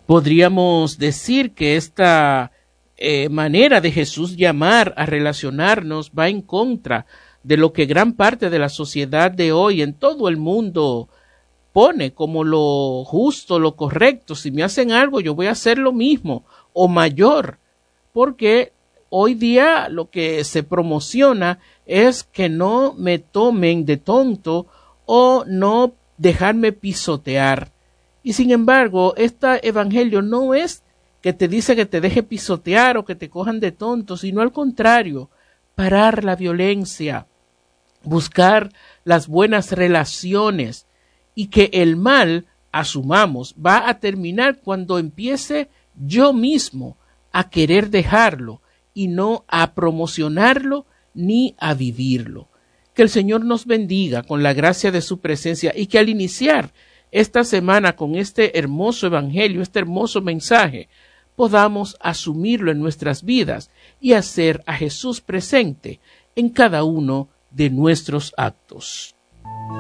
Podríamos decir que esta manera de Jesús llamar a relacionarnos va en contra de lo que gran parte de la sociedad de hoy en todo el mundo pone como lo justo, lo correcto. Si me hacen algo, yo voy a hacer lo mismo o mayor, porque hoy día lo que se promociona es que no me tomen de tonto o no dejarme pisotear. Y sin embargo, este evangelio no es que te dice que te deje pisotear o que te cojan de tonto, sino al contrario, parar la violencia, buscar las buenas relaciones y que el mal, asumamos, va a terminar cuando empiece yo mismo a querer dejarlo y no a promocionarlo ni a vivirlo. Que el Señor nos bendiga con la gracia de su presencia y que al iniciar esta semana con este hermoso evangelio, este hermoso mensaje, podamos asumirlo en nuestras vidas y hacer a Jesús presente en cada uno de nuestros actos.